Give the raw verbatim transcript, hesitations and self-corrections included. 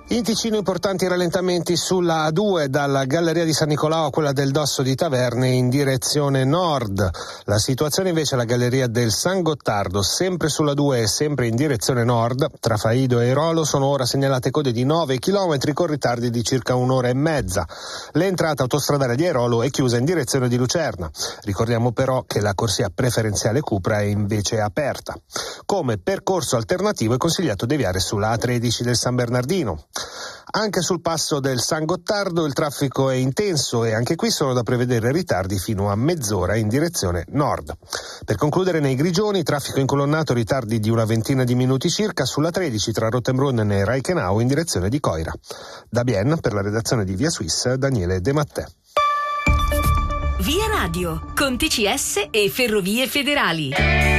In Ticino importanti rallentamenti sulla A due dalla Galleria di San Nicolao a quella del Dosso di Taverne in direzione nord. La situazione invece alla Galleria del San Gottardo, sempre sulla A due e sempre in direzione nord, tra Faido e Rolo sono ora segnalate code di nove chilometri con ritardi di circa un'ora e mezza. L'entrata autostradale di Airolo è chiusa in direzione di Lucerna. Ricordiamo però che la corsia preferenziale Cupra è invece aperta. Come percorso alternativo è consigliato deviare sulla A tredici del San Bernardino. Anche sul passo del San Gottardo il traffico è intenso e anche qui sono da prevedere ritardi fino a mezz'ora in direzione nord. Per concludere, nei Grigioni, traffico incolonnato, ritardi di una ventina di minuti circa sulla tredici tra Rottenbrunnen e Reichenau in direzione di Coira. Da Bienne, per la redazione di Via Suisse, Daniele De Mattè. Via Radio, con T C S e Ferrovie Federali.